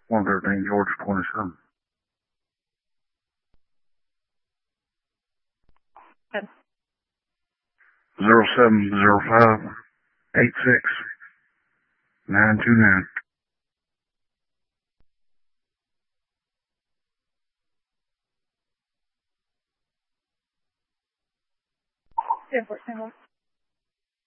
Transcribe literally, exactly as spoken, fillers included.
one thirteen Georgia twenty-seven. Good. Zero seven zero five eight six nine two nine. ten fourteen.